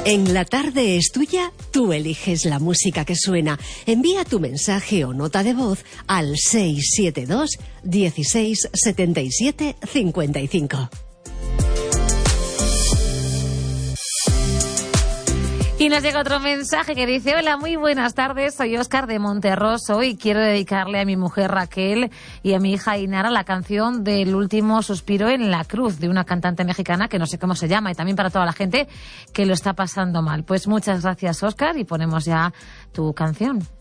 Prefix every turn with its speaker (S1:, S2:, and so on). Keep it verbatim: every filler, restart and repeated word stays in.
S1: En La Tarde es Tuya, tú eliges la música que suena. Envía tu mensaje o nota de voz al seis siete dos, dieciséis, setenta y siete, cincuenta y cinco.
S2: Y nos llega otro mensaje que dice: hola, muy buenas tardes, soy Óscar de Monterroso y quiero dedicarle a mi mujer Raquel y a mi hija Inara la canción del último suspiro en la cruz, de una cantante mexicana que no sé cómo se llama, y también para toda la gente que lo está pasando mal. Pues muchas gracias, Óscar, y ponemos ya tu canción.